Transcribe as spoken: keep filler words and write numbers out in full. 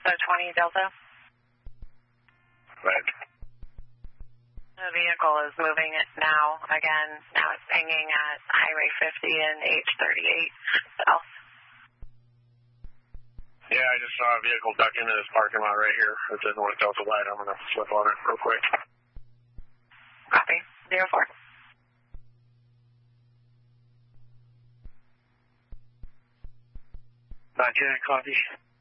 Delta twenty Delta. Right. The vehicle is moving it now. Again, now it's hanging at Highway fifty and H thirty-eight south. Yeah, I just saw a vehicle duck into this parking lot right here. It's a North Delta light. I'm going to flip on it real quick. Copy. Zero four. Not yet, copy.